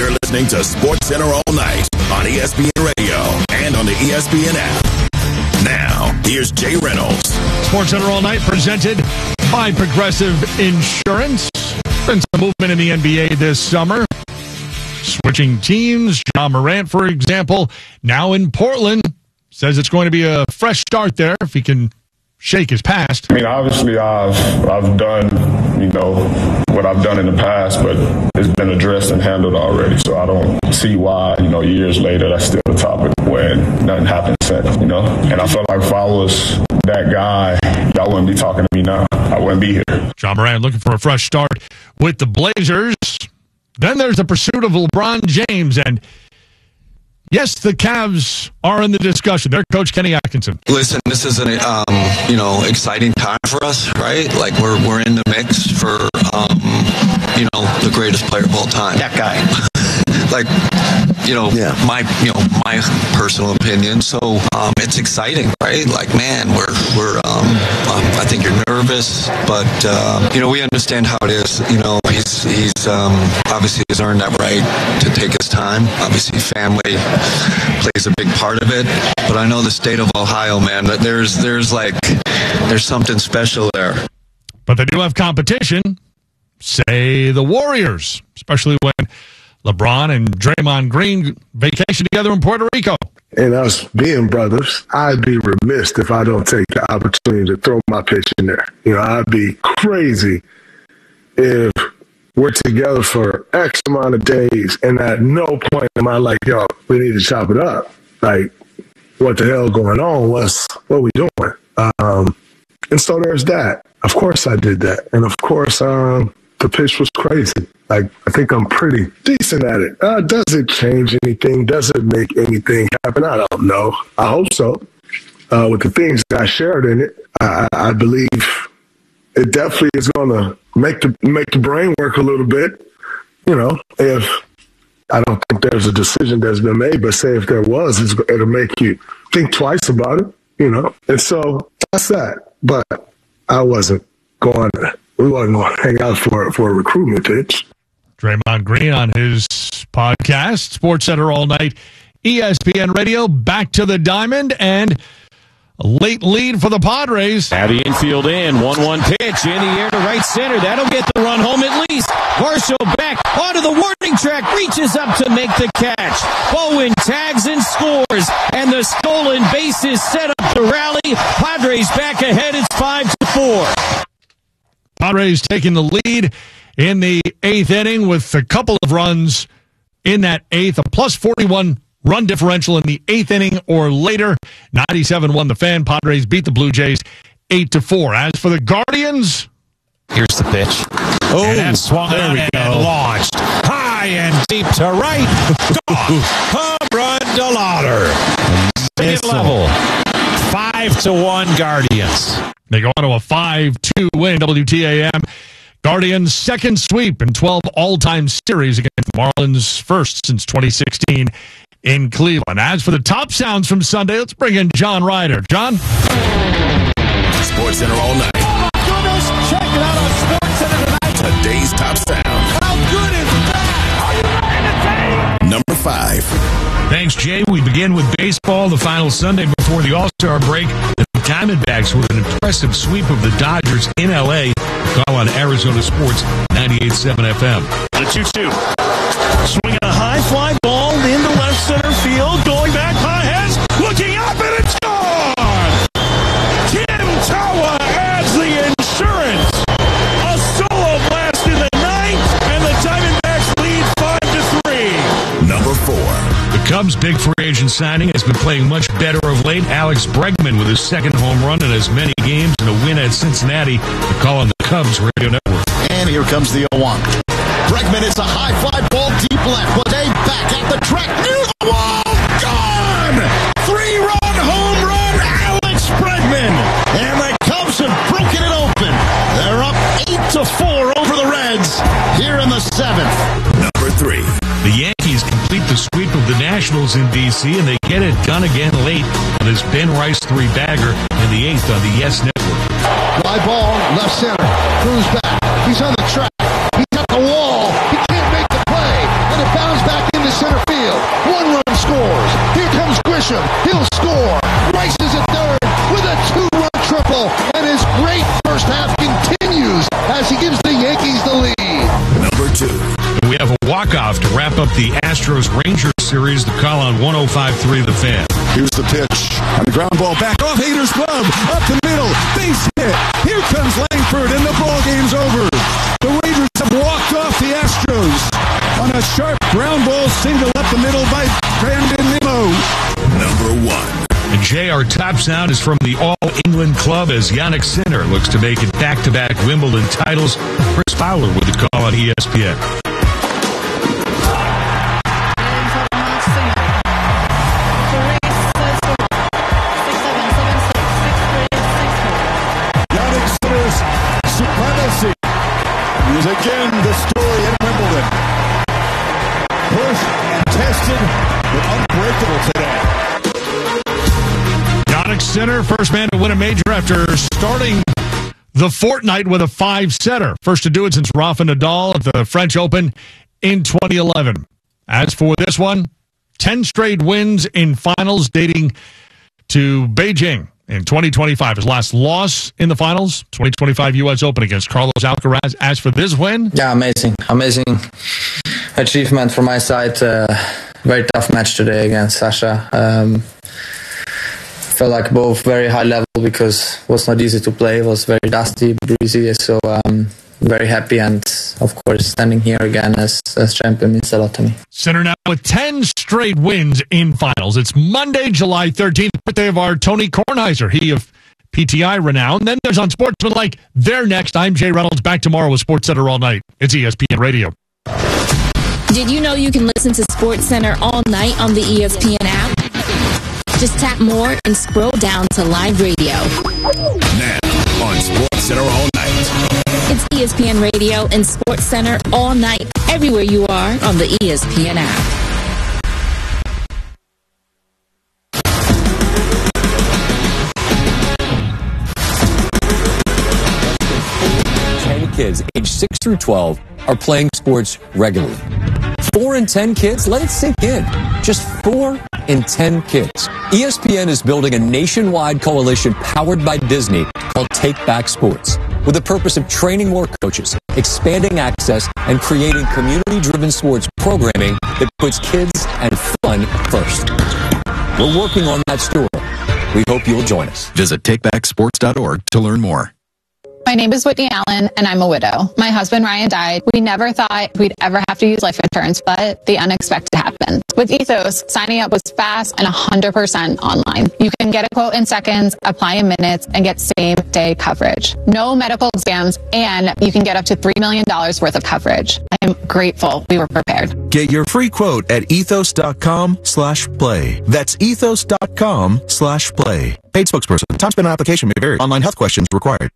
You're listening to SportsCenter all night on ESPN Radio and on the ESPN app. Now, here's Jay Reynolds. SportsCenter all night presented by Progressive Insurance. Been some movement in the NBA this summer. Switching teams. Ja Morant, for example, now in Portland, says it's going to be a fresh start there if he can shake his past. I mean, obviously, I've done, what I've done in the past, but it's been addressed and handled already. So I don't see why, years later, that's still a topic when nothing happened since, And I feel like if I was that guy, y'all wouldn't be talking to me now. I wouldn't be here. Ja Morant looking for a fresh start with the Blazers. Then there's the pursuit of LeBron James, and yes, the Cavs are in the discussion. Their coach, Kenny Atkinson. Listen, this is an exciting time for us, right? Like we're in the mix for the greatest player of all time. That guy. My personal opinion. So it's exciting, right? Like, man, we're I think you're nervous, but we understand how it is. He's obviously has earned that right to take his time. Obviously, family plays a big part of it, but I know the state of Ohio, man, that there's something special there. But they do have competition. Say the Warriors, especially when LeBron and Draymond Green vacation together in Puerto Rico. And us being brothers, I'd be remiss if I don't take the opportunity to throw my pitch in there. I'd be crazy if we're together for X amount of days and at no point am I like, yo, we need to chop it up. Like, what the hell going on? What we doing? And so there's that. Of course I did that. And of course, the pitch was crazy. Like, I think I'm pretty decent at it. Does it change anything? Does it make anything happen? I don't know. I hope so. With the things that I shared in it, I believe it definitely is going to make the brain work a little bit. If I don't think there's a decision that's been made, but say if there was, it'll make you think twice about it, And so that's that. But I wasn't going to. We wasn't going to hang out for a recruitment pitch. Draymond Green on his podcast, SportsCenter all night, ESPN Radio, back to the diamond, and a late lead for the Padres. Now the infield in, 1-1 pitch in the air to right center. That'll get the run home at least. Varsho back onto the warning track, reaches up to make the catch. Bowen tags and scores, and the stolen base is set up to rally. Padres back ahead. It's 5-4. Padres taking the lead in the eighth inning with a couple of runs in that eighth, a plus 41 run differential in the eighth inning or later. 97-1 the Fan. Padres beat the Blue Jays 8-4. As for the Guardians, here's the pitch. Oh, and that swung on and launched high and deep to right. Home run to Lauder. Second level. 5-1 Guardians. They go on to a 5-2 win. WTAM. Guardians' second sweep in 12 all-time series against the Marlins, first since 2016 in Cleveland. As for the top sounds from Sunday, let's bring in John Ryder. John? SportsCenter all night. Oh, my goodness. Check it out on SportsCenter tonight. Today's top sound. How good is that? Are you ready to take? Number 5. Thanks, Jay. We begin with baseball. The final Sunday before the All-Star break, the Diamondbacks with an impressive sweep of the Dodgers in L.A. Call on Arizona Sports 98.7 FM. The 2-2. Swinging a high fly ball into left center field. Going back high heads. Looking up and it's gone. Tim Tawa adds the insurance. A solo blast in the ninth, and the Diamondbacks lead 5-3. Number 4. The Cubs' big free agent signing has been playing much better of late. Alex Bregman with his second home run in as many games and a win at Cincinnati. The call on the Cubs Radio Network. And here comes the 0-1. Bregman is a high fly ball deep left. Day back at the track near the wall. Gone! 3-run home run, Alex Bregman. And the Cubs have broken it open. They're up 8-4 over the Reds here in the 7th. Number 3. The Yankees complete the sweep of the Nationals in D.C., and they get it done again late on this Ben Rice 3-bagger in the 8th on the YES Network. Fly ball, left center. Cruz back. He's on the track. He's at the wall. He can't make the play. And it bounds back walk-off to wrap up the Astros-Rangers series. The call on 105.3 The Fan. Here's the pitch. On the ground ball back off Hader's glove. Up the middle. Base hit. Here comes Langford, and the ball game's over. The Rangers have walked off the Astros on a sharp ground ball single up the middle by Brandon Nimmo. Number 1. And Jay, our top sound is from the All-England club as Jannik Sinner looks to make it back-to-back Wimbledon titles. Chris Fowler with the call on ESPN. Jannik Sinner's supremacy is again the story in Wimbledon. Pushed and tested, but unbreakable today. Jannik Sinner, first man to win a major after starting the fortnight with a 5-setter. First to do it since Rafa Nadal at the French Open in 2011. As for this one, 10 straight wins in finals dating to Beijing in 2025. His last loss in the finals, 2025 U.S. Open against Carlos Alcaraz. As for this win? Yeah, amazing achievement from my side. Very tough match today against Sasha. Felt like both very high level because it was not easy to play. It was very dusty, breezy. So very happy, and of course standing here again as champion means a lot to me. Sinner now with 10 straight wins in finals. It's Monday, July 13th, birthday of our Tony Kornheiser, he of PTI renown. Then there's Unsportsmanlike. They're next. I'm Jay Reynolds, back tomorrow with SportsCenter all night. It's ESPN Radio. Did you know you can listen to SportsCenter all night on the ESPN app? Just tap more and scroll down to live radio. Now on SportsCenter all night. It's ESPN Radio and SportsCenter all night, everywhere you are on the ESPN app. Kids aged 6 through 12 are playing sports regularly. 4 in 10 kids, let it sink in. Just 4 in 10 kids. ESPN is building a nationwide coalition powered by Disney called Take Back Sports, with the purpose of training more coaches, expanding access, and creating community-driven sports programming that puts kids and fun first. We're working on that story. We hope you'll join us. Visit takebacksports.org to learn more. My name is Whitney Allen, and I'm a widow. My husband, Ryan, died. We never thought we'd ever have to use life insurance, but the unexpected happened. With Ethos, signing up was fast and 100% online. You can get a quote in seconds, apply in minutes, and get same-day coverage. No medical exams, and you can get up to $3 million worth of coverage. I am grateful we were prepared. Get your free quote at ethos.com/play. That's ethos.com/play. Paid spokesperson. Time spent on application may vary. Online health questions required.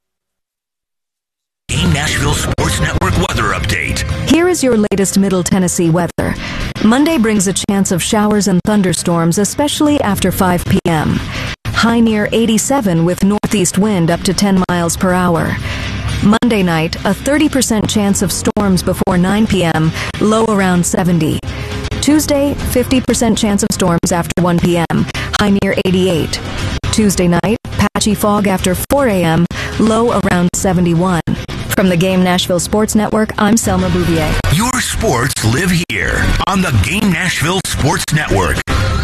Game Nashville Sports Network weather update. Here is your latest Middle Tennessee weather. Monday brings a chance of showers and thunderstorms, especially after 5 p.m. High near 87 with northeast wind up to 10 miles per hour. Monday night, a 30% chance of storms before 9 p.m., low around 70. Tuesday, 50% chance of storms after 1 p.m., high near 88. Tuesday night, patchy fog after 4 a.m., low around 71. From the Game Nashville Sports Network, I'm Selma Bouvier. Your sports live here on the Game Nashville Sports Network.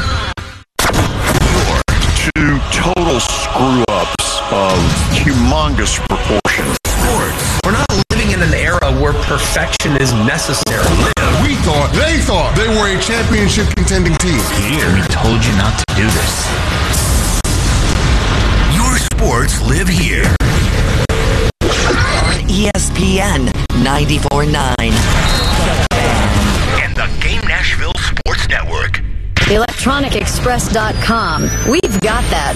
Two total screw-ups of humongous proportions. Sports. We're not living in an era where perfection is necessary. They thought they were a championship contending team. Here, we told you not to do this. Your sports live here. ESPN 94.9. And the Game Nashville Sports Network. ElectronicExpress.com. We've got that.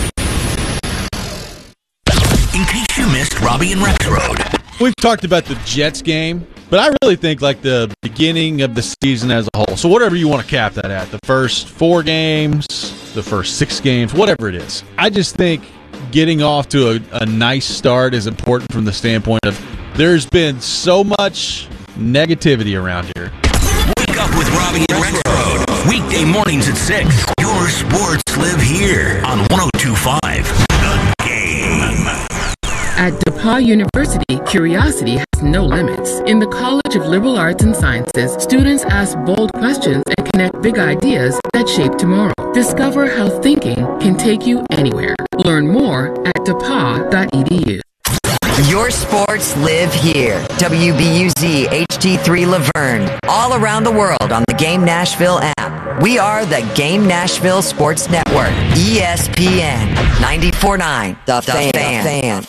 In case you missed Robbie and Rex Road. We've talked about the Jets game, but I really think like the beginning of the season as a whole. So whatever you want to cap that at, the first 4 games, the first 6 games, whatever it is. I just think getting off to a nice start is important from the standpoint of there's been so much negativity around here. Wake up with Robbie and Rex Road. Weekday mornings at 6. Your sports live here on 102.5 The Game. At DePauw University, curiosity has no limits. In the College of Liberal Arts and Sciences, students ask bold questions and connect big ideas that shape tomorrow. Discover how thinking can take you anywhere. Learn more at depaw.edu. Your sports live here. WBUZ HD3 Laverne. All around the world on the Game Nashville app. We are the Game Nashville Sports Network. ESPN 94.9. The Fan.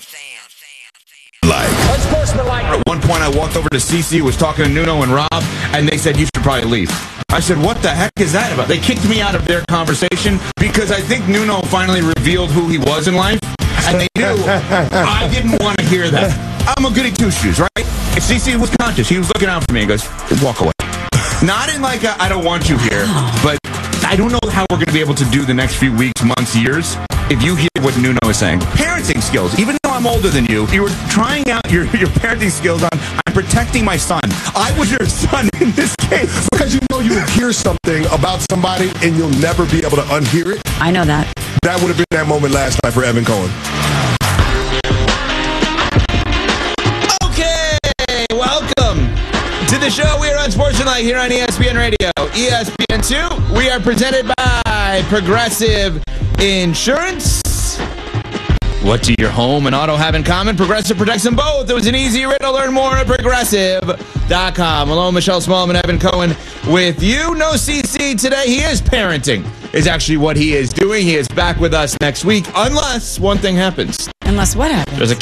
At one point, I walked over to CC, was talking to Nuno and Rob, and they said, you should probably leave. I said, what the heck is that about? They kicked me out of their conversation because I think Nuno finally revealed who he was in life, and they knew I didn't want to hear that. I'm a goody two-shoes, right? And CC was conscious. He was looking out for me and goes, walk away. Not in like I don't want you here, but I don't know how we're going to be able to do the next few weeks, months, years if you hear what Nuno is saying. Parenting skills. Even though I'm older than you were trying out your parenting skills on, I'm protecting my son. I was your son in this case. Because you know you will hear something about somebody and you'll never be able to unhear it. I know that. That would have been that moment last night for Evan Cohen. Okay, welcome to the show. We are on Sports Tonight here on ESPN Radio. ESPN2, we are presented by Progressive Insurance. What do your home and auto have in common? Progressive protects them both. It was an easy riddle. Learn more at Progressive.com. Hello, Michelle Smallman, Evan Cohen with you. No CC today. He is parenting, is actually what he is doing. He is back with us next week, unless one thing happens. Unless what happens? There's a